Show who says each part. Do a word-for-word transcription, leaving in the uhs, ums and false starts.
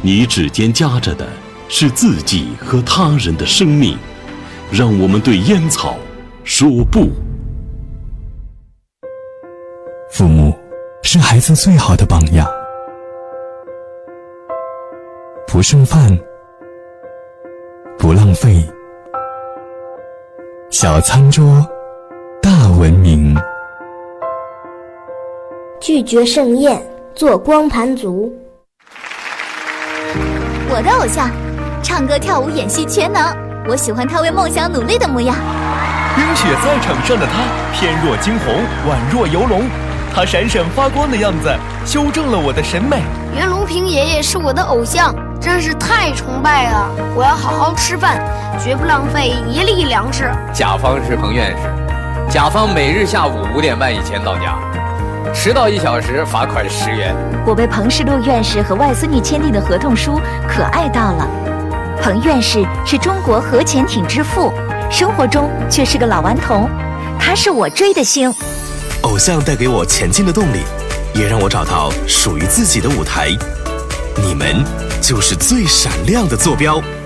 Speaker 1: 你指尖夹着的是自己和他人的生命，让我们对烟草说不。
Speaker 2: 父母是孩子最好的榜样，不剩饭，不浪费，小餐桌，大文明。
Speaker 3: 拒绝盛宴，做光盘族。
Speaker 4: 我的偶像，唱歌跳舞演戏全能，我喜欢他为梦想努力的模样。
Speaker 5: 冰雪赛场上的他，翩若惊鸿，宛若游龙，他闪闪发光的样子，修正了我的审美。
Speaker 6: 袁隆平爷爷是我的偶像，真是太崇拜了！我要好好吃饭，绝不浪费一粒粮食。
Speaker 7: 甲方是彭院士，甲方每日下午五点半以前到家，迟到一小时罚款十元。
Speaker 4: 我被彭世禄院士和外孙女签订的合同书可爱到了。彭院士是中国核潜艇之父，生活中却是个老顽童，他是我追的星。
Speaker 8: 偶像带给我前进的动力，也让我找到属于自己的舞台。你们就是最闪亮的坐标。